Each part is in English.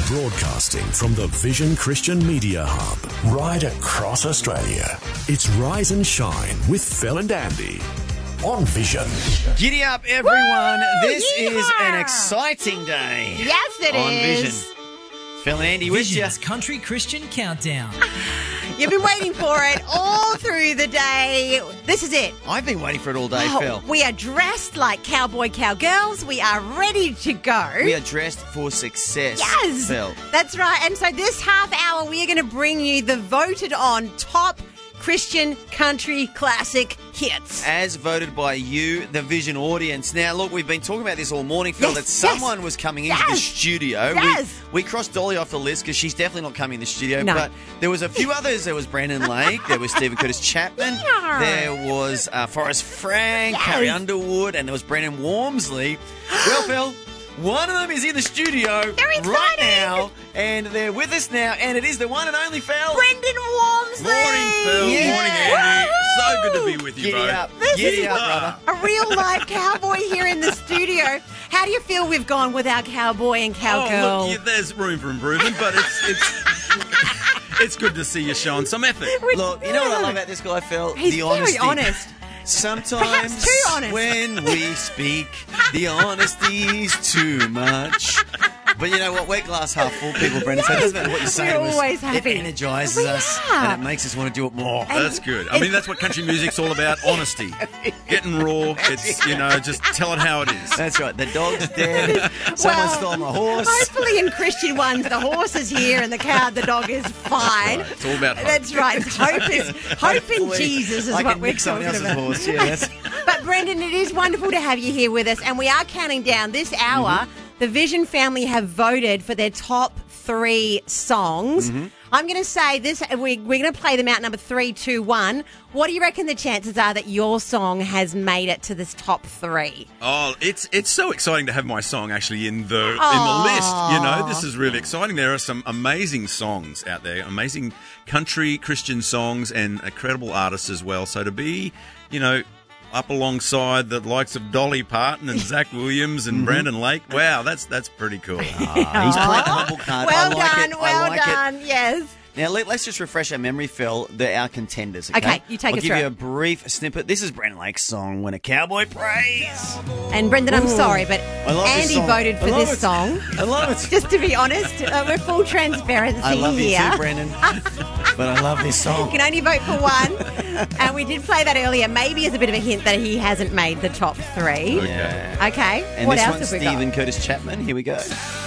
Broadcasting from the Vision Christian Media Hub, right across Australia. It's Rise and Shine with Phil and Andy on Vision. Giddy up, everyone. Woo! This is Yeehaw! an exciting day. Yes, it on is. Vision. Phil and Andy with you. Vision's Country Christian Countdown. You've been waiting for it all through the day. This is it. I've been waiting for it all day, Oh, Phil. we are dressed like cowboy cowgirls. We are ready to go. We are dressed for success, Yes, Phil. that's right. And so this half hour, we are going to bring you the voted on top Christian country classic hits. As voted by you, the Vision audience. Now, look, we've been talking about this all morning, Phil, Yes, that someone was coming into the yes, studio. yes. We crossed Dolly off the list because she's definitely not coming in the studio. No. But there was a few others. There was Brandon Lake. There was Stephen Curtis Chapman. Yeah. There was Forrest Frank, Yes. Carrie Underwood, and there was Brendan Wormsley. Well, Phil, one of them is in the studio Very right exciting. now, and they're with us now, and it is the one and only Phil. Brendan Wormsley. Morning, Phil. Yeah. Morning, Andy. So good to be with you, Giddy both. up. This Giddy is up, brother. a real life cowboy here in the studio. How do you feel we've gone with our cowboy and cowgirl? Oh, look, there's room for improvement, but it's good to see you showing some effort. Look, you know what I love about this guy, Phil? He's the very honesty. honest. Sometimes Perhaps too honest. when we speak, the honesty's too much. But you know what? We're glass half full people, Brendan. So it doesn't matter what you say We're to us. always happy. It energises We us are. and it makes us want to do it more. That's good. I mean, that's what country music's all about, honesty. Getting raw. It's, just tell it how it is. That's right. The dog's dead. Someone stole my horse. Hopefully in Christian ones, the horse is here and the dog is fine. Right. It's all about hope. That's right. Hope in Hopefully, Jesus is I what can we're nick someone talking else's about. horse. Yeah, that's... But Brendan, it is wonderful to have you here with us, and we are counting down this hour. The Vision family have voted for their top 3 songs. I'm going to say this. We're going to play them out number 3, 2, 1. What do you reckon the chances are that your song has made it to this top 3? Oh, it's so exciting to have my song actually in the list. This is really exciting. There are some amazing songs out there, amazing country Christian songs and incredible artists as well. So to be, up alongside the likes of Dolly Parton and Zach Williams and Brandon Lake, wow, that's pretty cool. He's played the humble card. Well I like done, it. well I like done. Yes. Now, let's just refresh our memory, Phil. They're our contenders, okay? Okay, you take I'll us give through you it. a brief snippet. This is Brandon Lake's song, When a Cowboy Prays. And Brendan, I'm sorry, but I love this Andy song. voted for I love this it. song. I love it. Just to be honest, we're full transparency I love you here. too, Brandon. But I love this You song. can only vote for one. And we did play that earlier. Maybe as a bit of a hint that he hasn't made the top 3. Yeah. Okay. And what this else one's have we got? Stephen Curtis Chapman. Here we go.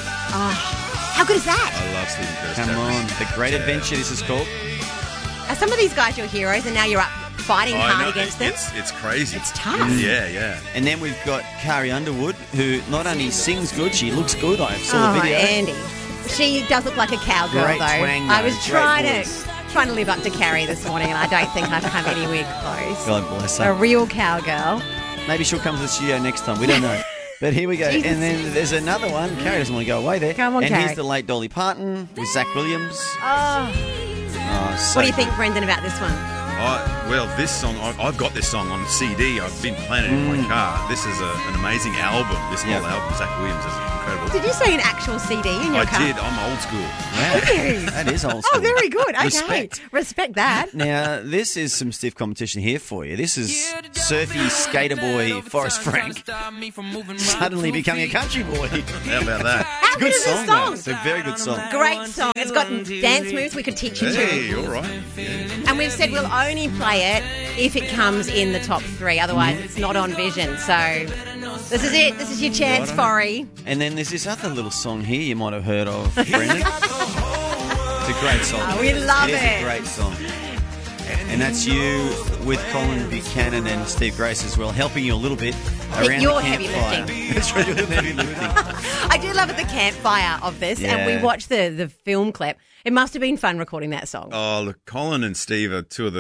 How good is that? I love Stephen Curtis Come Chapman. on. The Great Adventure, this is called. Are some of these guys your heroes and now you're up fighting I hard know, against them? it's crazy. It's tough. Yeah. And then we've got Carrie Underwood, who not only sings good, she looks good. I saw the Oh, video. Andy. She does look like a cowgirl, Great though. twang, I though. was Great trying to live up to Carrie this morning, and I don't think I've come anywhere close. God bless A her. real cowgirl. Maybe she'll come to the studio next time. We don't know. But here we go. Jesus. And then there's another one. Carrie doesn't want to go away there. Come on, and Carrie. here's the late Dolly Parton with Zach Williams. Oh. Oh, so What do you think, good. Brendan, about this one? This song, I've got this song on CD. I've been playing it in my car. This is an amazing album. This whole album, Zach Williams, is incredible. Did you say an actual CD in your I car? did. I'm old school. Wow. That is old Oh, school. very good. Okay. Respect. Respect that. Now, this is some stiff competition here for you. This is surfy skater boy Forrest Frank suddenly becoming a country boy. How about that? How Good good is this though. song? It's a very good song. Great song. It's got dance moves we could teach you Hey, to. all right. And we've said we'll only play it if it comes in the top 3. Otherwise, it's not on Vision. So this is it. This is your chance, Forry. And then there's this other little song here you might have heard of, Brendan. It's a great song. Oh, we love It is it. a great song. And that's you with Colin Buchanan and Steve Grace as well, helping you a little bit around You're the heavy campfire. lifting. That's right, you're heavy lifting. I do love at the campfire of this, and we Yeah. watched the film clip. It must have been fun recording that song. Oh, look, Colin and Steve are two of the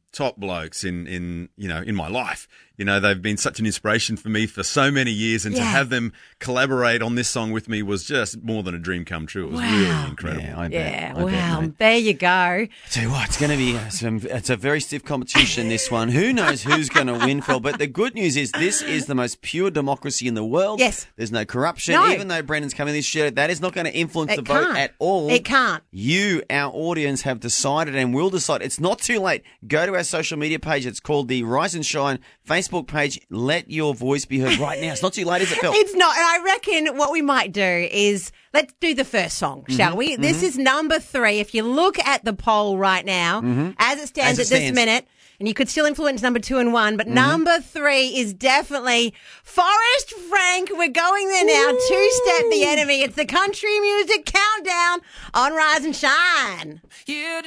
top blokes in my life. You know, they've been such an inspiration for me for so many years, and to have them collaborate on this song with me was just more than a dream come true. It was really incredible. Yeah, I bet, wow. There you go. I tell you what, it's going to be it's a very stiff competition, this one. Who knows who's going to win, Phil? But the good news is this is the most pure democracy in the world. Yes. There's no corruption. No. Even though Brendan's coming this year, that is not going to influence the vote can't. at all. It can't. You, our audience, have decided and will decide. It's not too late. Go to our social media page. It's called the Rise and Shine Facebook page. Let your voice be heard right now. It's not too late, is it, Phil? It's not. And I reckon what we might do is let's do the first song, shall we? This is number 3. If you look at the poll right now, as it stands at this minute, and you could still influence number 2 and 1, but number 3 is definitely Forrest Frank. We're going there now. Two-step the enemy. It's the Country Music Countdown on Rise and Shine.